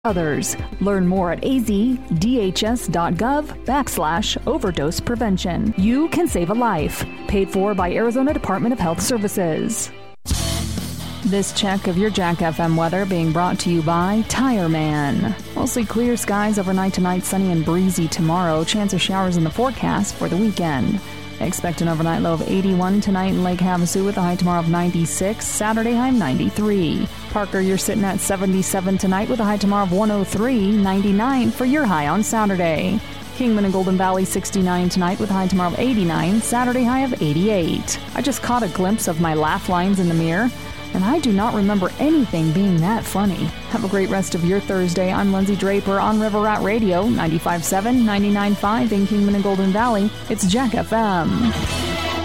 others. Learn more at azdhs.gov/overdose prevention. You can save a life. Paid for by Arizona Department of Health Services. This check of your Jack FM weather being brought to you by Tire Man. Mostly clear skies overnight tonight, sunny and breezy tomorrow. Chance of showers in the forecast for the weekend. Expect an overnight low of 81 tonight in Lake Havasu with a high tomorrow of 96. Saturday high 93. Parker, you're sitting at 77 tonight with a high tomorrow of 103. 99 for your high on Saturday. Kingman and Golden Valley 69 tonight with a high tomorrow of 89. Saturday high of 88. I just caught a glimpse of my laugh lines in the mirror, and I do not remember anything being that funny. Have a great rest of your Thursday. I'm Lindsay Draper on River Rat Radio, 95.7, 99.5 in Kingman and Golden Valley. It's Jack FM.